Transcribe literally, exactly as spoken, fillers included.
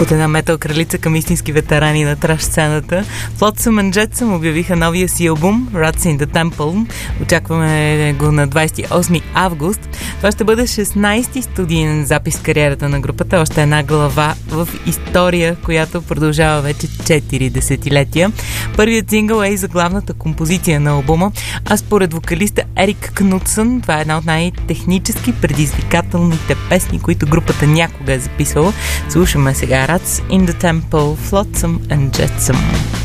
От една метал кралица към истински ветерани на траш сцената, Flotsam and Jetsam обявиха новия си албум Rats in the Temple. Очакваме го на двадесет и осми август. Това ще бъде шестнадесети студиен запис в кариерата на групата. Още една глава в история, която продължава вече четири десетилетия. Първият сингъл е и заглавната композиция на албума, а според вокалиста Ерик Кнутсън, това е една от най-технически предизвикателните песни, които групата някога е записвала. Слушаме сега Rats in the Temple, Flotsam and Jetsam.